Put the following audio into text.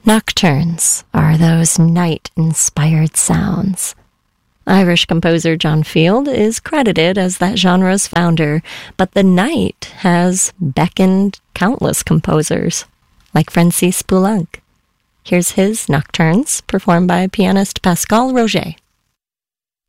Nocturnes are those night-inspired sounds. Irish composer John Field is credited as that genre's founder, but the night has beckoned countless composers, like Francis Poulenc. Here's his Nocturnes, performed by pianist Pascal Roger.